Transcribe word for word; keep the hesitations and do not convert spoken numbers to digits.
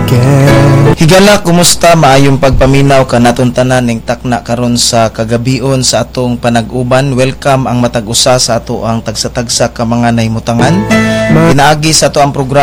Higala, kumusta? Maayong pagpaminaw ka naton tanan ning takna karon sa kagabion sa atong panag-uban. Welcome ang matag-usa sa ato ang tagsa-tagsa ka mga nahimutangan. Pinaagi sa ato ang programa